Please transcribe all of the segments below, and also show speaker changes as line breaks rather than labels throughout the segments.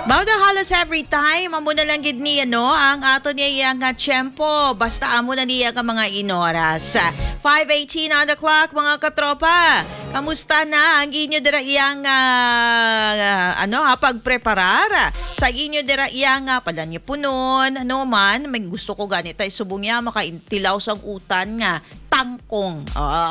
Bawda halos every time, amo na lang gid niya no, ang ato niya nga tiyempo. Basta amo na niya nga mga inoras. 5:18 on the clock mga katropa. Kamusta na ang inyo dira iyang pagpreparar sa inyo dira iyang pala niyo punon ano man may gusto ko ganito ay subong niya makaintilaw sang utan nga tangkong.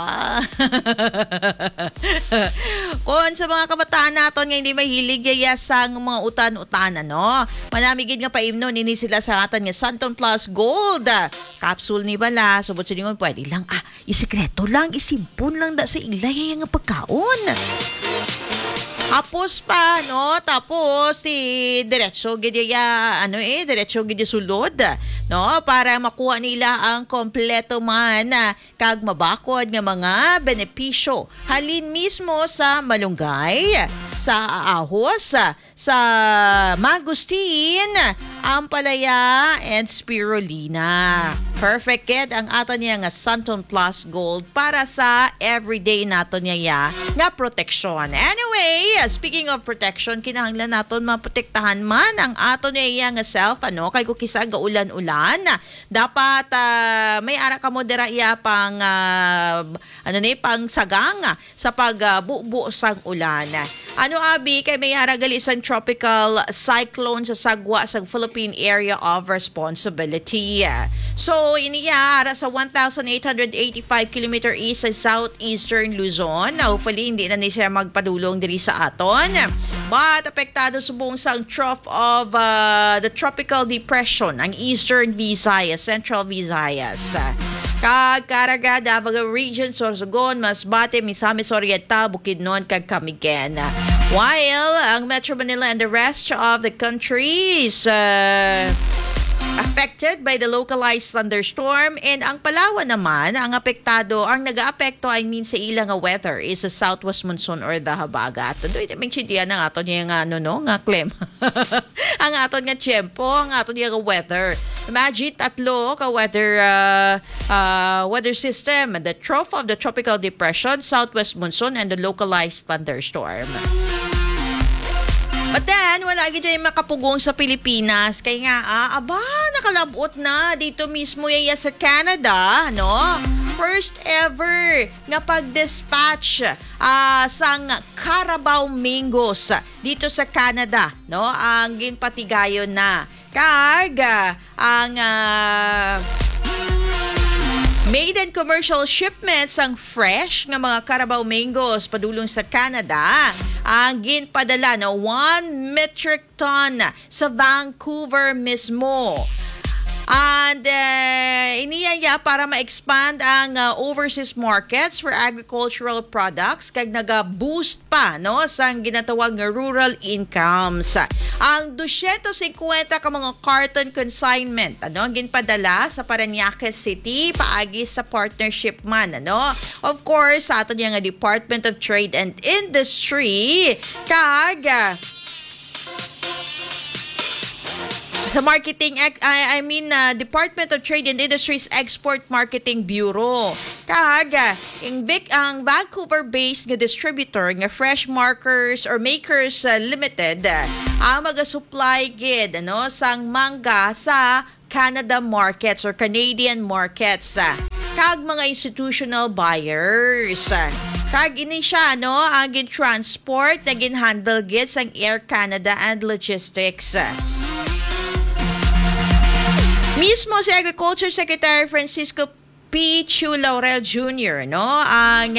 Kung sa mga kabataan naton nga hindi mahilig sang mga utan-utan ano. Manamigid nga paimno nini sila sa atan nga Santon Plus Gold. Capsule ni bala subot sa ningon pwede lang isikreto lang isimpon lang da sa ilay nga pagkaon. Tapos pa, no? Tapos, diretso gidi sulod, no? Para makuha nila ang kompleto man kag mabakod nga mga benepisyo. Halin mismo sa malunggay, sa ahos, sa mangustin, ampalaya, and spirulina. Perfect kid ang ato niya nga Santon Plus Gold para sa everyday nato niya nga proteksyon. Anyway, speaking of protection, kinahanglan naton maprotektahan man ang ato niya nga self kay kukisa ga ulan-ulan. Dapat may ara ka mo dira iya pang pang sagang sa pagbubo sang ulan. Kay may haragali isang tropical cyclone sa sagwa sa Philippine Area of Responsibility. So, iniya sa 1,885 km east sa southeastern Luzon. Hopefully, hindi na siya magpadulong diri sa aton. But, apektado subong sang trough of the tropical depression, ang eastern Visayas, central Visayas. Kag-Caraga, Davao Region, Sorsogon, Masbate, Misamis Oriental, Bukidnon, kag Camigen. While ang Metro Manila and the rest of the country is affected by the localized thunderstorm, and ang Palawan naman, ang nag-aapekto sa ilang weather is sa southwest monsoon or the habagat. Doon may chidiyan ang ato niya nga klem. Ang ato nga tiyempo, ang ato niya nga weather. Imagine tatlo ka weather system, the trough of the tropical depression, southwest monsoon, and the localized thunderstorm. But then, wala gid makapugong sa Pilipinas. Kaya nga, nakalabot na dito mismo sa Canada, no? First ever nga pag-dispatch sang Carabao Mingos dito sa Canada, no? Ang ginpatigayon na. Kag, ang maiden commercial shipments ang fresh nga mga Carabao Mingos padulong sa Canada ang ginpadala 1 metric ton sa Vancouver mismo. And iniyaya para ma-expand ang overseas markets for agricultural products kag naga-boost pa sang ginatawag nga rural incomes. Ang 250 ka mga carton consignment ang ginpadala sa Parañaque City paagi sa partnership man Of course sa ato nga Department of Trade and Industry kag sa Department of Trade and Industries Export Marketing Bureau. Ang Vancouver-based nga distributor nga Fresh Markers or Makers Limited ang mag-supply gid sang mangga sa Canada markets or Canadian markets. Kag mga institutional buyers. Kag ini siya ang gin-transport na gin-handle gid sang Air Canada and Logistics. Mismo si Agriculture Secretary Francisco P. Chu Laurel Jr. Ang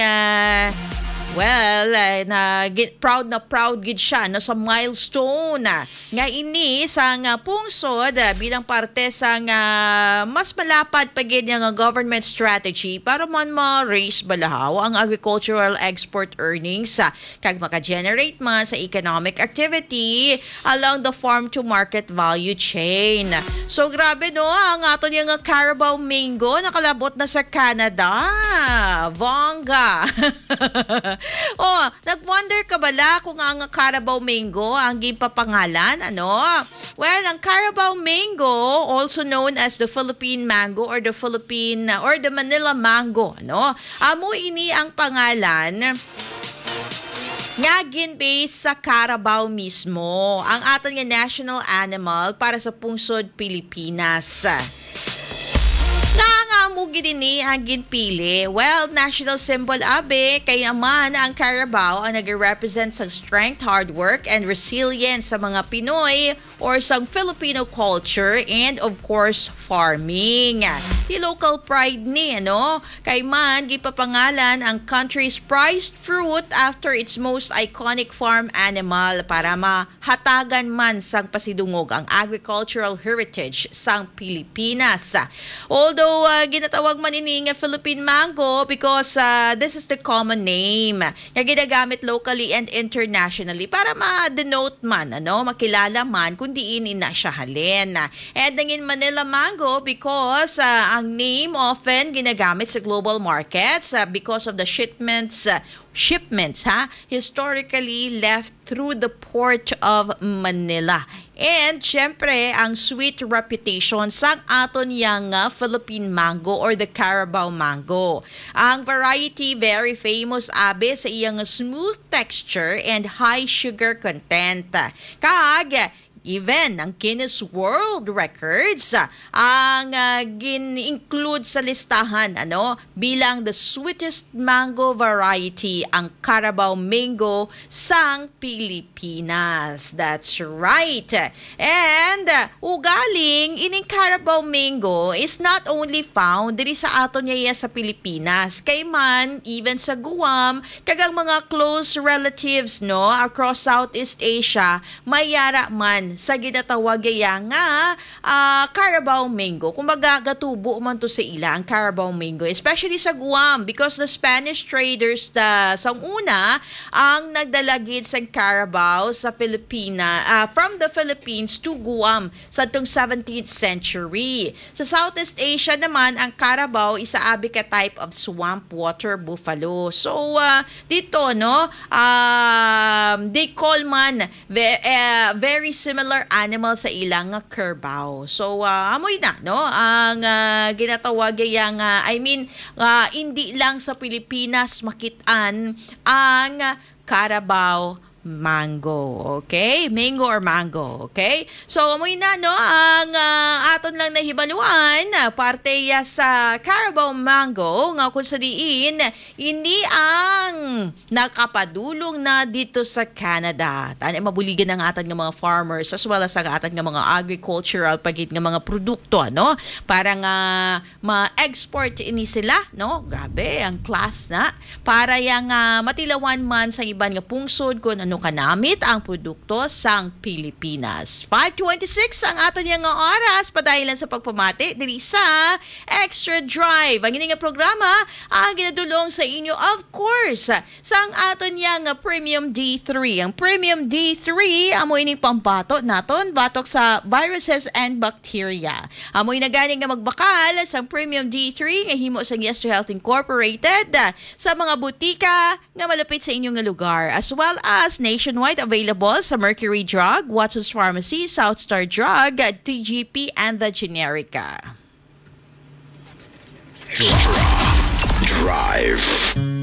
proud gid siya sa milestone nga ini sang pungsod bilang parte sang mas malapad pa gid nga government strategy para man ma-raise balahaw ang agricultural export earnings kag maka-generate man sa economic activity along the farm to market value chain. So grabe ang ato niya nga Carabao Mingo nakalabot na sa Canada. Bongga. Nag-wonder ka bala kung ang Carabao Mango ang gipapangalan, Well, ang Carabao Mango, also known as the Philippine Mango or the Manila Mango, Amo ini ang pangalan nga ginbase sa Carabao mismo, ang aton nga national animal para sa pungsod Pilipinas. Nangangamugi din ni ang ginpili. Well, national symbol abe, kaya man ang Carabao ang nag-represent sa strength, hard work, and resilience sa mga Pinoy or sa Filipino culture and of course, farming. Di local pride ni, kay man, gipapangalan ang country's prized fruit after its most iconic farm animal para mahatagan man sang pasidungog ang agricultural heritage sang Pilipinas. Although ginatawag man ini nga Philippine mango because this is the common name nga ginagamit locally and internationally para ma-denote man, makilala man kung diin ina siya halin. And nangin Manila mango because ang name often ginagamit sa global markets because of the shipments historically left through the port of Manila. And syempre, ang sweet reputation sa aton yang Philippine mango or the Carabao mango. Ang variety very famous abe sa iyang smooth texture and high sugar content. Even ang Guinness World Records ang gin-include sa listahan bilang the sweetest mango variety ang Carabao mango sang Pilipinas. That's right. And ugaling ining Carabao mango is not only found diri sa aton niya sa Pilipinas, kay man even sa Guam kagang mga close relatives across Southeast Asia mayara man sa ginatawag nga Carabao mango. Kumbaga gatubo man to sa ila ang Carabao mango, especially sa Guam because the Spanish traders sa una ang nagdalagid sa Carabao sa from the Philippines to Guam sa 17th century. Sa Southeast Asia naman ang Carabao isaabi ka type of swamp water buffalo. So dito they call man very similar animal sa ilang Carabao. So amoy na ang ginatawag yang hindi lang sa Pilipinas makitaan ang Carabao mango. Okay? Mango or mango. Okay? So, amoy na, ang aton lang nahibaluan, parte sa Carabao mango, nga kung sa diin, hindi ang nakapadulong na dito sa Canada. Tani, mabuligan ang aton ng mga farmers as well as ang aton ng mga agricultural pagit ng mga produkto, para nga ma-export ini sila, Grabe, ang class na. Para yang matilawan man sa iban nga pungsod kung kanamit ang produkto sang Pilipinas. 5:26 ang aton nga oras padayon sa pagpamati diri sa Extra Drive. Ang ining nga programa ang ginadulong sa inyo of course sang aton nga Premium D3. Ang Premium D3 amo ining pambato naton batok sa viruses and bacteria. Amo na ganing nga magbakal sang Premium D3 nga himo sa Yes to Health Incorporated sa mga butika nga malapit sa inyong lugar as well as nationwide available sa Mercury Drug, Watson's Pharmacy, South Star Drug, TGP, and the Generica.
Drive.